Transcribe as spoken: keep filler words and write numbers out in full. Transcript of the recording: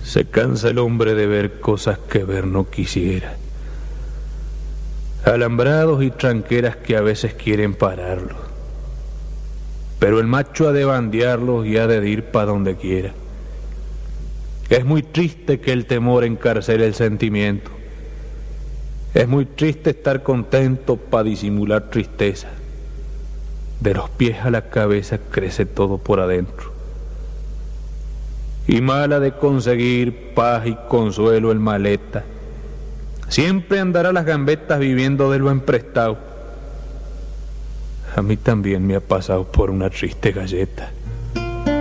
Se cansa el hombre de ver cosas que ver no quisiera. Alambrados y tranqueras que a veces quieren pararlos. Pero el macho ha de bandearlos y ha de ir pa' donde quiera. Es muy triste que el temor encarcele el sentimiento. Es muy triste estar contento pa' disimular tristeza. De los pies a la cabeza crece todo por adentro. Y mala de conseguir paz y consuelo el maleta. Siempre andará las gambetas viviendo de lo emprestado. A mí también me ha pasado por una triste galleta.